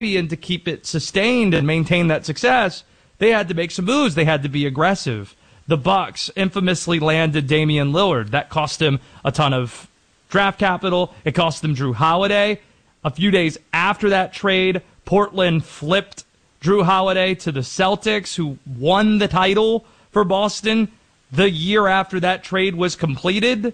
and to keep it sustained and maintain that success, they had to make some moves. They had to be aggressive. The Bucks infamously landed Damian Lillard. That cost him a ton of draft capital. It cost them Drew Holiday. A few days after that trade, Portland flipped Drew Holiday to the Celtics, who won the title for Boston the year after that trade was completed.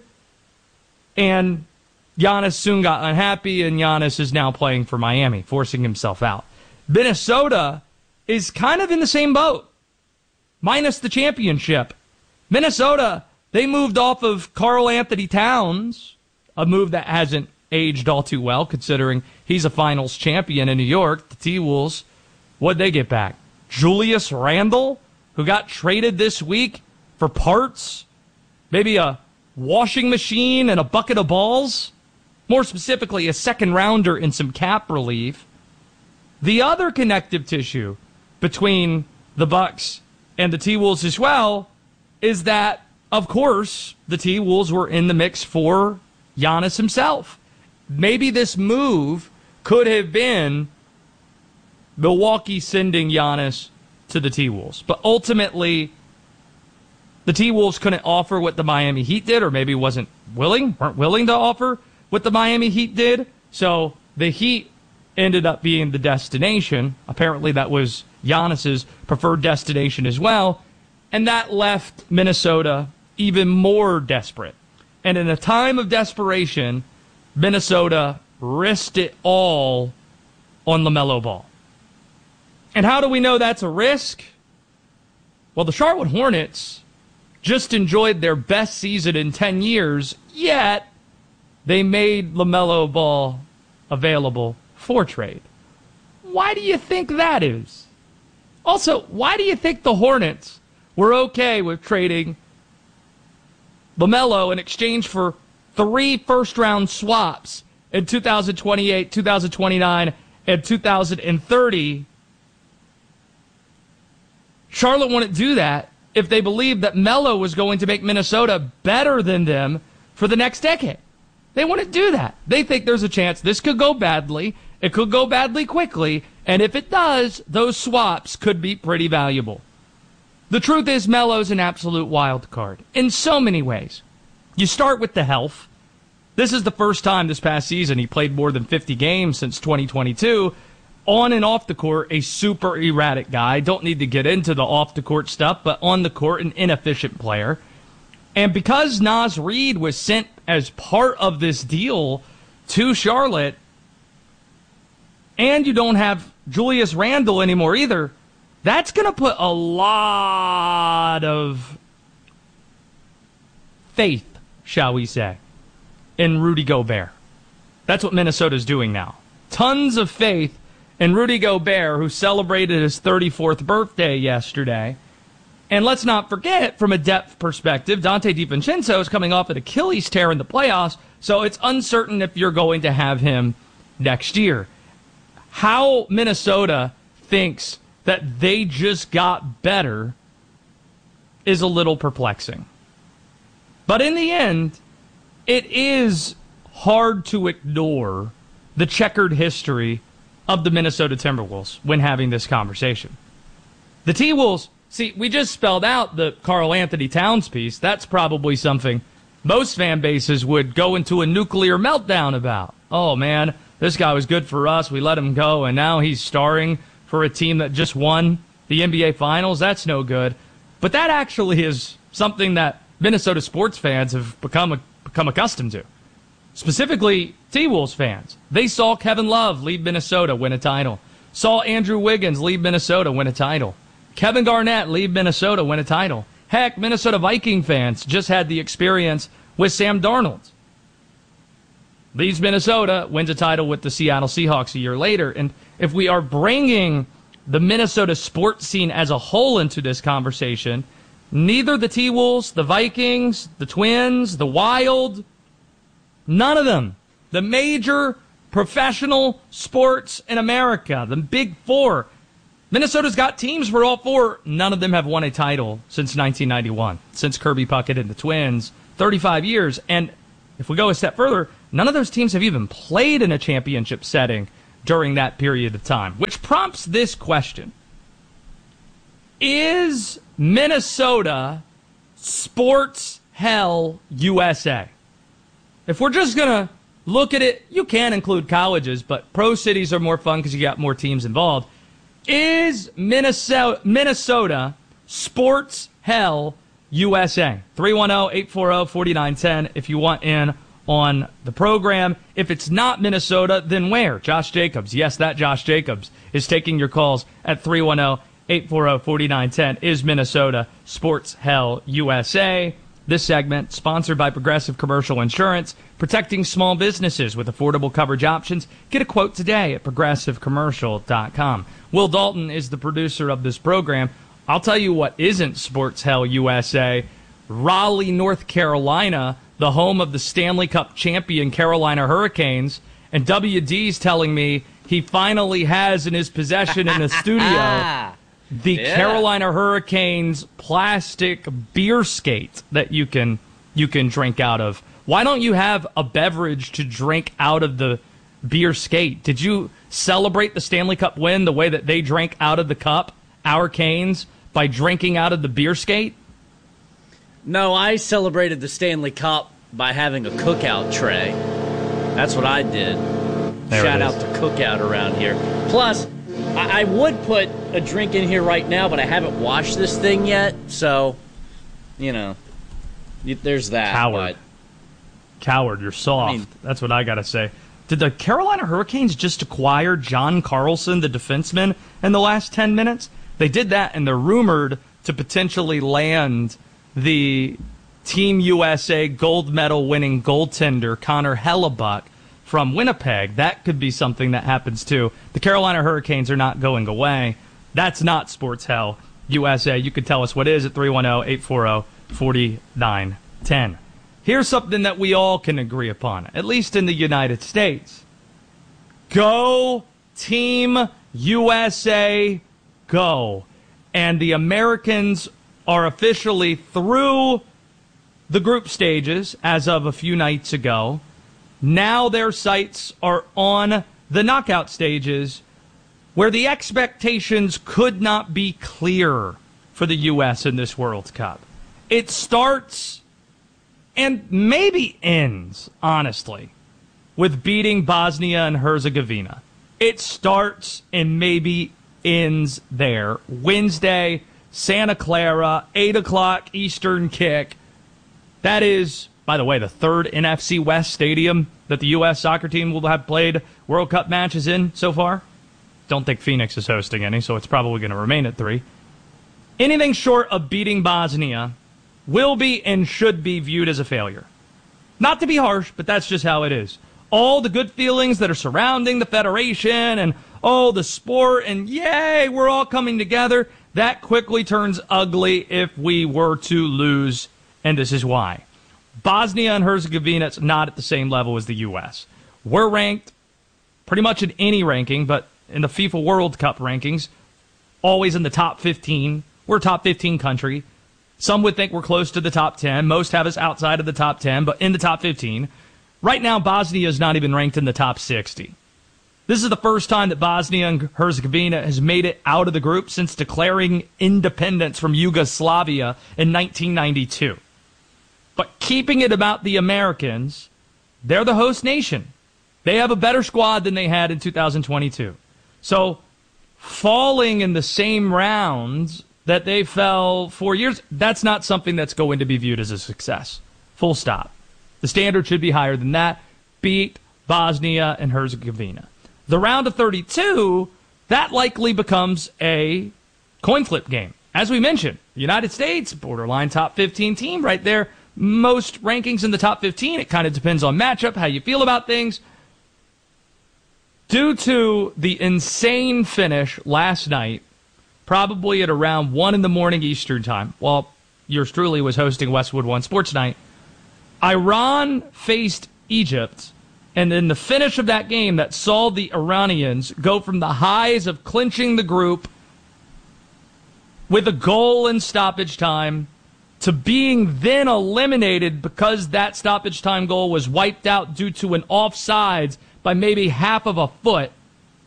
And Giannis soon got unhappy, and Giannis is now playing for Miami, forcing himself out. Minnesota is kind of in the same boat, minus the championship. Minnesota, they moved off of Karl Anthony Towns, a move that hasn't aged all too well, considering he's a finals champion in New York. The T-Wolves, what'd they get back? Julius Randle, who got traded this week for parts, maybe a washing machine and a bucket of balls. More specifically, a second rounder and some cap relief. The other connective tissue between the Bucks and the T-Wolves as well is that, of course, the T-Wolves were in the mix for Giannis himself. Maybe this move could have been Milwaukee sending Giannis to the T-Wolves. But ultimately, the T-Wolves couldn't offer what the Miami Heat did, or maybe weren't willing to offer what the Miami Heat did. So the Heat ended up being the destination. Apparently that was Giannis's preferred destination as well. And that left Minnesota even more desperate. And in a time of desperation, Minnesota risked it all on LaMelo Ball. And how do we know that's a risk? Well, the Charlotte Hornets just enjoyed their best season in 10 years, yet they made LaMelo Ball available for trade. Why do you think that is? Also, why do you think the Hornets were okay with trading LaMelo in exchange for 3 first-round swaps in 2028, 2029, and 2030? Charlotte wouldn't do that if they believed that Melo was going to make Minnesota better than them for the next decade. They wouldn't do that. They think there's a chance this could go badly. It could go badly quickly. And if it does, those swaps could be pretty valuable. The truth is, Melo's an absolute wild card in so many ways. You start with the health. This is the first time this past season he played more than 50 games since 2022. On and off the court, a super erratic guy. Don't need to get into the off-the-court stuff, but on the court, an inefficient player. And because Naz Reid was sent as part of this deal to Charlotte, and you don't have Julius Randle anymore either, that's going to put a lot of faith, shall we say, in Rudy Gobert. That's what Minnesota's doing now. Tons of faith in Rudy Gobert, who celebrated his 34th birthday yesterday. And let's not forget, from a depth perspective, Dante DiVincenzo is coming off an Achilles tear in the playoffs, so it's uncertain if you're going to have him next year. How Minnesota thinks that they just got better is a little perplexing. But in the end, it is hard to ignore the checkered history of the Minnesota Timberwolves when having this conversation. The T-Wolves, see, we just spelled out the Karl Anthony Towns piece. That's probably something most fan bases would go into a nuclear meltdown about. Oh, man, this guy was good for us. We let him go, and now he's starring for a team that just won the NBA Finals. That's no good. But that actually is something that Minnesota sports fans have become accustomed to. Specifically, T-Wolves fans. They saw Kevin Love lead Minnesota win a title. Saw Andrew Wiggins lead Minnesota win a title. Kevin Garnett lead Minnesota win a title. Heck, Minnesota Viking fans just had the experience with Sam Darnold. Leads Minnesota, wins a title with the Seattle Seahawks a year later. And if we are bringing the Minnesota sports scene as a whole into this conversation, neither the T-Wolves, the Vikings, the Twins, the Wild, none of them, the major professional sports in America, the Big Four, Minnesota's got teams for all four. None of them have won a title since 1991, since Kirby Puckett and the Twins, 35 years. And if we go a step further, none of those teams have even played in a championship setting during that period of time, which prompts this question. Is Minnesota sports hell USA? If we're just going to look at it, you can include colleges, but pro cities are more fun because you got more teams involved. Is Minnesota sports hell USA? 310-840-4910 if you want in on the program. If it's not Minnesota, then where? Josh Jacobs. Yes, that Josh Jacobs is taking your calls at 310-840-4910. Is Minnesota sports hell USA? This segment sponsored by Progressive Commercial Insurance, protecting small businesses with affordable coverage options. Get a quote today at progressivecommercial.com. Will Dalton is the producer of this program. I'll tell you what isn't sports hell USA. Raleigh, North Carolina, the home of the Stanley Cup champion Carolina Hurricanes, and WD's telling me he finally has in his possession in the studio the Carolina Hurricanes plastic beer skate that you can drink out of. Why don't you have a beverage to drink out of the beer skate? Did you celebrate the Stanley Cup win the way that they drank out of the cup, our Canes, by drinking out of the beer skate? No, I celebrated the Stanley Cup by having a cookout tray. That's what I did. Shout out to Cookout around here. Plus, I would put a drink in here right now, but I haven't washed this thing yet, so, there's that. Coward, you're soft. That's what I got to say. Did the Carolina Hurricanes just acquire John Carlson, the defenseman, in the last 10 minutes? They did that, and they're rumored to potentially land the Team USA gold medal winning goaltender Connor Hellebuck from Winnipeg. That could be something that happens too. The Carolina Hurricanes are not going away. That's not sports hell USA. You could tell us what is at 310-840-4910. Here's something that we all can agree upon, at least in the United States. Go Team USA, go. And the Americans are officially through the group stages as of a few nights ago. Now their sights are on the knockout stages, where the expectations could not be clearer for the U.S. in this World Cup. It starts and maybe ends, honestly, with beating Bosnia and Herzegovina. It starts and maybe ends there. Wednesday, Santa Clara, 8 o'clock Eastern kick. That is, by the way, the third NFC West stadium that the U.S. soccer team will have played World Cup matches in so far. Don't think Phoenix is hosting any, so it's probably going to remain at 3. Anything short of beating Bosnia will be and should be viewed as a failure. Not to be harsh, but that's just how it is. All the good feelings that are surrounding the Federation and, the sport and, yay, we're all coming together, that quickly turns ugly if we were to lose, and this is why. Bosnia and Herzegovina is not at the same level as the U.S. We're ranked pretty much in any ranking, but in the FIFA World Cup rankings, always in the top 15. We're a top 15 country. Some would think we're close to the top 10. Most have us outside of the top 10, but in the top 15. Right now, Bosnia is not even ranked in the top 60. This is the first time that Bosnia and Herzegovina has made it out of the group since declaring independence from Yugoslavia in 1992. But keeping it about the Americans, they're the host nation. They have a better squad than they had in 2022. So falling in the same rounds that they fell 4 years, that's not something that's going to be viewed as a success. Full stop. The standard should be higher than that. Beat Bosnia and Herzegovina. The round of 32, that likely becomes a coin flip game. As we mentioned, the United States, borderline top 15 team right there. Most rankings in the top 15. It kind of depends on matchup, how you feel about things. Due to the insane finish last night, probably at around 1 in the morning Eastern time, while yours truly was hosting Westwood One Sports Night, Iran faced Egypt, and in the finish of that game that saw the Iranians go from the highs of clinching the group with a goal in stoppage time to being then eliminated because that stoppage time goal was wiped out due to an offsides by maybe half of a foot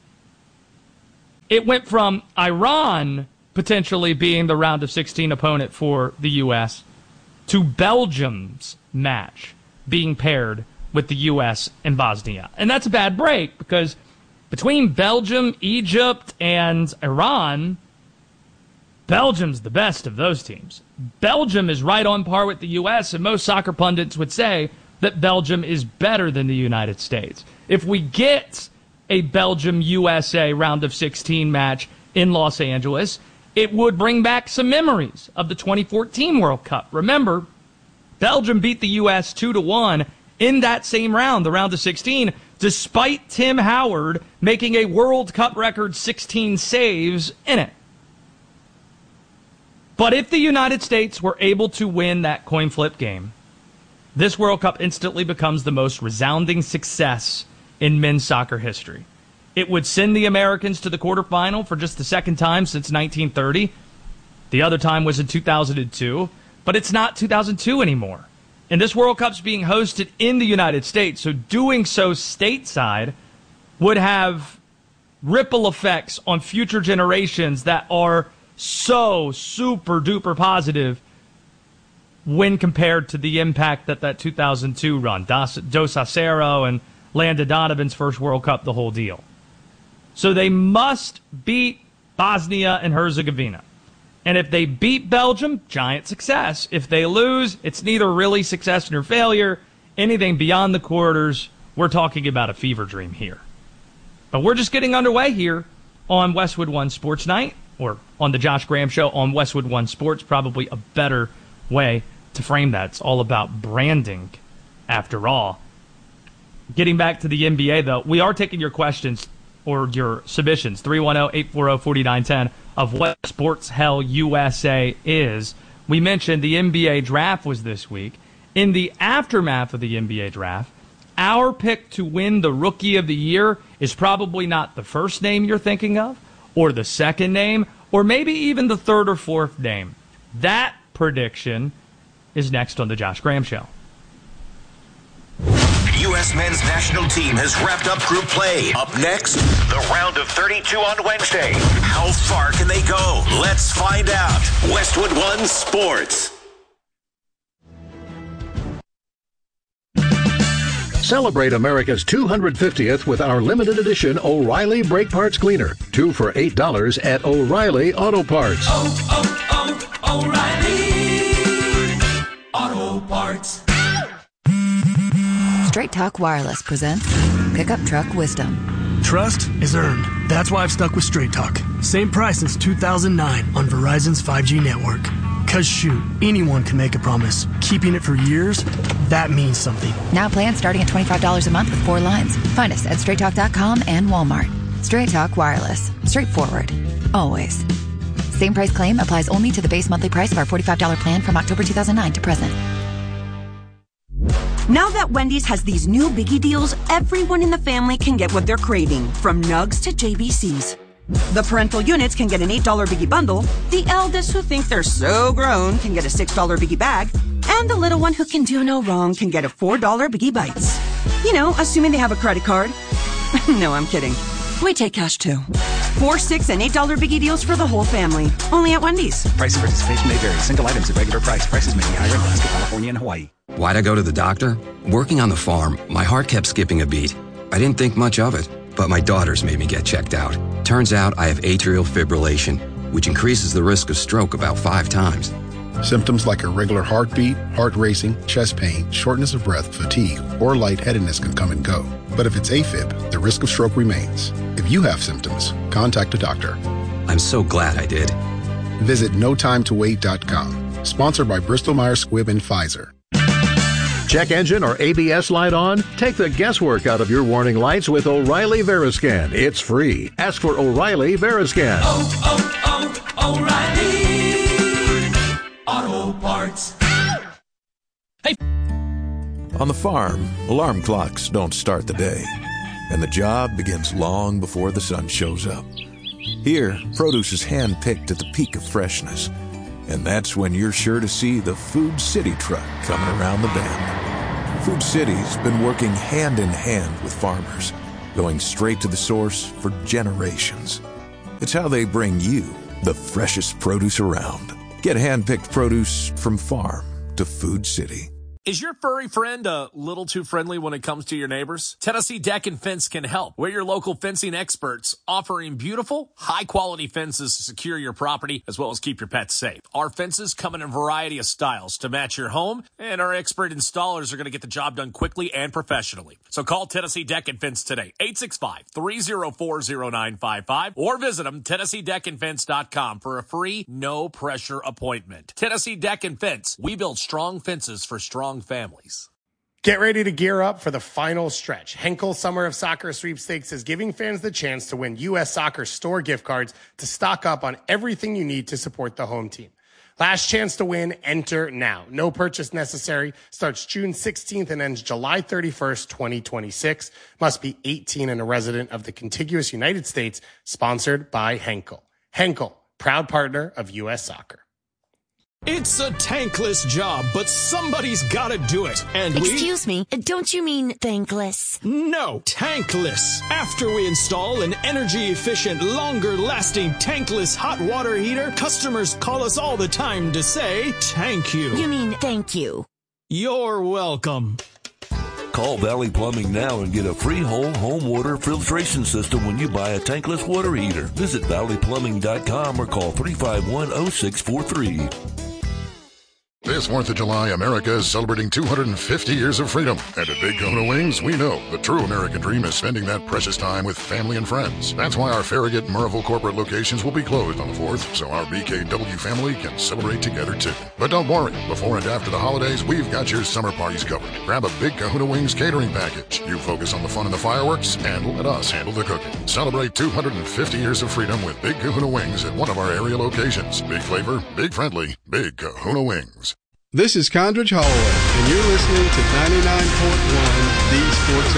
It went from Iran potentially being the round of 16 opponent for the U.S. to Belgium's match being paired with the U.S. and Bosnia. And that's a bad break because between Belgium, Egypt, and Iran, Belgium's the best of those teams. Belgium is right on par with the U.S., and most soccer pundits would say that Belgium is better than the United States. If we get a Belgium-USA round of 16 match in Los Angeles, it would bring back some memories of the 2014 World Cup. Remember, Belgium beat the U.S. 2-1 in that same round, the round of 16, despite Tim Howard making a World Cup record 16 saves in it. But if the United States were able to win that coin flip game, this World Cup instantly becomes the most resounding success in men's soccer history. It would send the Americans to the quarterfinal for just the second time since 1930. The other time was in 2002, but it's not 2002 anymore. And this World Cup's being hosted in the United States, so doing so stateside would have ripple effects on future generations that are so super duper positive when compared to the impact that 2002 run. Dos Acero and Landon Donovan's first World Cup, the whole deal. So they must beat Bosnia and Herzegovina. And if they beat Belgium, giant success. If they lose, it's neither really success nor failure. Anything beyond the quarters, we're talking about a fever dream here. But we're just getting underway here on Westwood One Sports Night, or on the Josh Graham Show on Westwood One Sports, probably a better way to frame that. It's all about branding, after all. Getting back to the NBA, though, we are taking your questions or your submissions, 310-840-4910, of what Sports Hell USA is. We mentioned the NBA draft was this week. In the aftermath of the NBA draft, our pick to win the Rookie of the Year is probably not the first name you're thinking of, or the second name, or maybe even the third or fourth name. That prediction is next on the Josh Graham Show. U.S. men's national team has wrapped up group play. Up next, the round of 32 on Wednesday. How far can they go? Let's find out. Westwood One Sports. Celebrate America's 250th with our limited edition O'Reilly Brake Parts Cleaner. 2 for $8 at O'Reilly Auto Parts. O'Reilly Auto Parts. Straight Talk Wireless presents Pickup Truck Wisdom. Trust is earned. That's why I've stuck with Straight Talk. Same price since 2009 on Verizon's 5G network. Cause shoot, anyone can make a promise. Keeping it for years, that means something. Now plans starting at $25 a month with 4 lines. Find us at straighttalk.com and Walmart. Straight Talk Wireless. Straightforward. Always. Same price claim applies only to the base monthly price of our $45 plan from October 2009 to present. Now that Wendy's has these new biggie deals, everyone in the family can get what they're craving, from nugs to JBCs. The parental units can get an $8 biggie bundle, the eldest who think they're so grown can get a $6 biggie bag, and the little one who can do no wrong can get a $4 biggie bites. You know, assuming they have a credit card. No, I'm kidding. We take cash too. 4, 6, and $8 biggie deals for the whole family. Only at Wendy's. Price and participation may vary. Single items at regular price. Prices may be higher in Alaska, California, and Hawaii. Why'd I go to the doctor? Working on the farm, my heart kept skipping a beat. I didn't think much of it, but my daughters made me get checked out. Turns out I have atrial fibrillation, which increases the risk of stroke about 5 times. Symptoms like irregular heartbeat, heart racing, chest pain, shortness of breath, fatigue, or lightheadedness can come and go. But if it's AFib, the risk of stroke remains. If you have symptoms, contact a doctor. I'm so glad I did. Visit NoTimeToWait.com. Sponsored by Bristol-Myers Squibb and Pfizer. Check engine or ABS light on? Take the guesswork out of your warning lights with O'Reilly Veriscan. It's free. Ask for O'Reilly Veriscan. O'Reilly Auto Parts. Hey. On the farm, alarm clocks don't start the day, and the job begins long before the sun shows up. Here, produce is hand-picked at the peak of freshness, and that's when you're sure to see the Food City truck coming around the bend. Food City's been working hand in hand with farmers, going straight to the source for generations. It's how they bring you the freshest produce around. Get hand-picked produce from farm to Food City. Is your furry friend a little too friendly when it comes to your neighbors? Tennessee Deck and Fence can help. We're your local fencing experts, offering beautiful, high-quality fences to secure your property as well as keep your pets safe. Our fences come in a variety of styles to match your home, and our expert installers are going to get the job done quickly and professionally. So call Tennessee Deck and Fence today, 865-304-0955, or visit them, TennesseeDeckandFence.com, for a free, no-pressure appointment. Tennessee Deck and Fence. We build strong fences for strong families. Get ready to gear up for the final stretch. Henkel Summer of Soccer Sweepstakes is giving fans the chance to win U.S. Soccer store gift cards to stock up on everything you need to support the home team. Last chance to win, enter now. No purchase necessary. Starts June 16th and ends July 31st, 2026. Must be 18 and a resident of the contiguous United States. Sponsored by Henkel. Henkel, proud partner of U.S. Soccer. It's a tankless job, but somebody's gotta do it. And Excuse me, don't you mean thankless? No, tankless. After we install an energy-efficient, longer-lasting tankless hot water heater, customers call us all the time to say, thank you. You mean thank you. You're welcome. Call Valley Plumbing now and get a free whole home water filtration system when you buy a tankless water heater. Visit valleyplumbing.com or call 351-0643. This 4th of July, America is celebrating 250 years of freedom. And at Big Kahuna Wings, we know the true American dream is spending that precious time with family and friends. That's why our Farragut and Murrayville corporate locations will be closed on the 4th, so our BKW family can celebrate together too. But don't worry, before and after the holidays, we've got your summer parties covered. Grab a Big Kahuna Wings catering package. You focus on the fun and the fireworks, and let us handle the cooking. Celebrate 250 years of freedom with Big Kahuna Wings at one of our area locations. Big flavor, big friendly, Big Kahuna Wings. This is Condridge Holloway, and you're listening to 99.1 The Sports